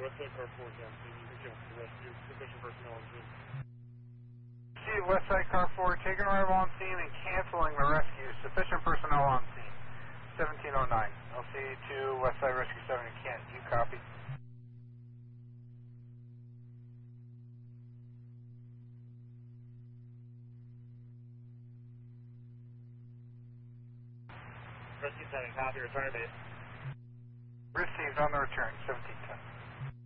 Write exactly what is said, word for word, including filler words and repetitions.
Westside Car four is on scene. You can cancel the rescue. Sufficient personnel on scene. See Westside Car four, taking arrival on scene and canceling the rescue. Sufficient personnel on scene. seventeen oh nine. L C two, Westside Rescue seven in Kent. You copy? Rescue seven, copy. Return to base. Received on the return, seventeen ten.